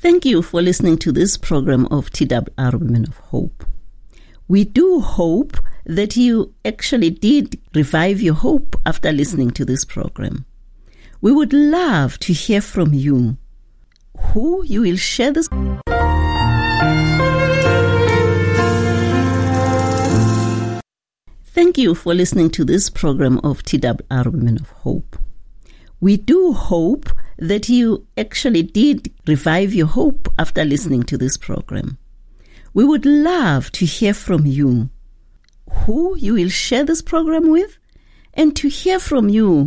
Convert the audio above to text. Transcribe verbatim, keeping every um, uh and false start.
Thank you for listening to this program of T W R Women of Hope. We do hope that you actually did revive your hope after listening to this program. We would love to hear from you, who you will share this. Thank you for listening to this program of T W R Women of Hope. We do hope that you actually did revive your hope after listening to this program. We would love to hear from you, who you will share this program with, and to hear from you